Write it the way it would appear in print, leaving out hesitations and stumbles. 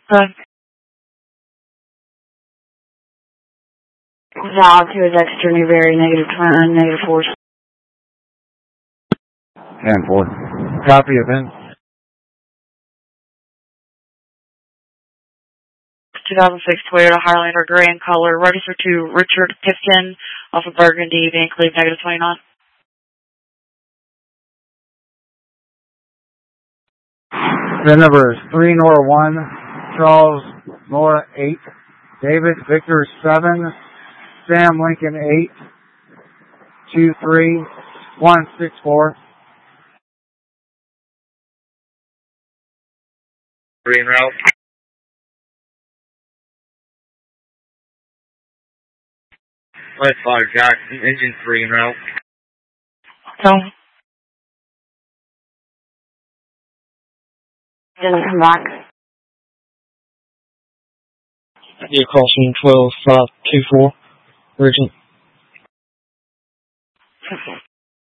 Valve to his extra Newberry, -20, -4. 10-4. Copy event. 2006 Toyota Highlander gray in color, registered to Richard Pifkin off of Burgundy, Van Cleve, -29. The number is 3 Nora 1, Charles Nora 8, David Victor 7, Sam Lincoln 8, 23164. Green route. West 5 Jackson, engine 3 en route. So, didn't come back. You're crossing 12-524, Regent.